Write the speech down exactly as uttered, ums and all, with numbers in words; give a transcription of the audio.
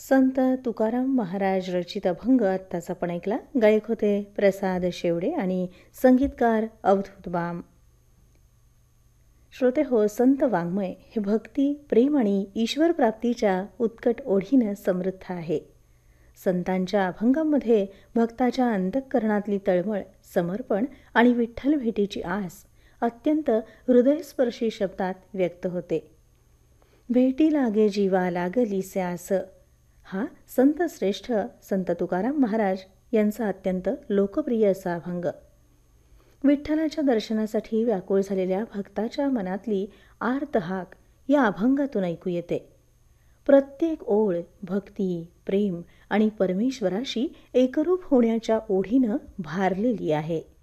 संत तुकाराम महाराज रचित अभंग आत्ताच आपण ऐकला. गायक होते प्रसाद शेवडे आणि संगीतकार अवधूत बाम. श्रोते हो, संत वाङ्मय हे भक्ती, प्रेम आणि ईश्वर प्राप्तीच्या उत्कट ओढीनं समृद्ध आहे. संतांच्या अभंगांमध्ये भक्ताच्या अंतःकरणातली तळमळ, समर्पण आणि विठ्ठल भेटीची आस अत्यंत हृदयस्पर्शी शब्दात व्यक्त होते. भेटी लागे जीवा लागलीसे आस हा संत श्रेष्ठ संत तुकाराम महाराज यांचा अत्यंत लोकप्रिय असा अभंग. विठ्ठलाच्या दर्शनासाठी व्याकुळ झालेल्या भक्ताच्या मनातली आर्त हाक या अभंगातून ऐकू येते. प्रत्येक ओळ भक्ती, प्रेम आणि परमेश्वराशी एकरूप होण्याच्या ओढीनं भारलेली आहे.